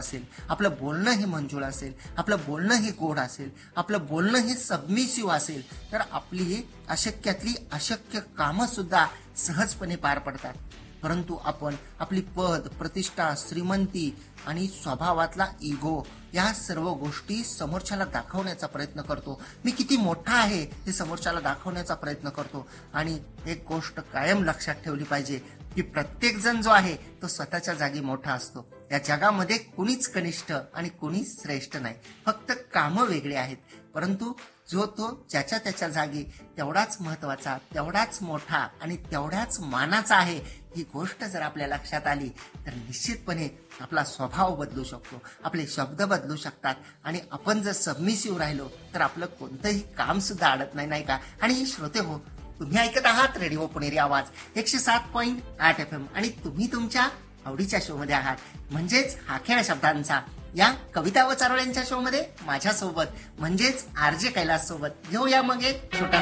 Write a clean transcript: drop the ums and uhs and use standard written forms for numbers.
असेल, आपलं बोलणं हे मंजूळ असेल, आपलं बोलणं हे गोड असेल, आपलं बोलणं हे सबमिसिव्ह असेल, तर आपली अशक्यातली अशक्य कामं सुद्धा सहजपणे पार पडतात. परंतु आपण आपली पद, प्रतिष्ठा, श्रीमंती आणि स्वभावातला इगो या सर्व गोष्टी समोरच्याला दाखवण्याचा प्रयत्न करतो. मी किती मोठा आहे हे समोरच्याला दाखवण्याचा प्रयत्न करतो. आणि एक गोष्ट कायम लक्षात ठेवली पाहिजे की प्रत्येक जण जो आहे तो स्वतःच्या जागी मोठा असतो. या जगामध्ये कुणीच कनिष्ठ आणि कुणीच श्रेष्ठ नाही, फक्त कामं वेगळे आहेत. परंतु जो तो ज्याच्या त्याच्या जागी तेवढाच महत्वाचा, तेवढाच मोठा आणि तेवढ्याच मानाचा आहे. ही गोष्ट जर आपल्या लक्षात आली तर निश्चितपणे आपला स्वभाव बदलू शकतो, आपले शब्द बदलू शकतात आणि आपण जर सबमिसिव्ह राहिलो तर आपलं कोणतंही काम सुद्धा अडत नाही, नाही का? आणि श्रोते हो, तुम्ही ऐकत आहात रेडिओ पुणेरी आवाज 107.8 FM आणि तुम्ही तुमच्या आवडीच्या शो मध्ये आहात, म्हणजेच हा खेळ शब्दांचा. या कविता व चारोळ्यांच्या शो मध्ये माझ्यासोबत म्हणजेच आरजे कैलास सोबत घेऊया मग एक छोटा